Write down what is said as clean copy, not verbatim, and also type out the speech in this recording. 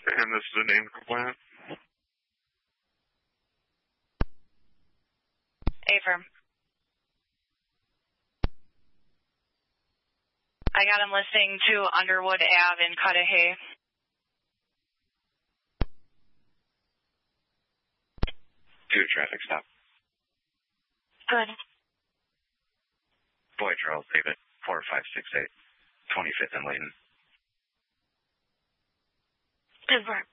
And this is a name complaint. Affirm. I got him listening to Underwood Ave in Cudahy. Do a traffic stop. Good. Boy Charles David, 4568, 25th and Layton. Good work.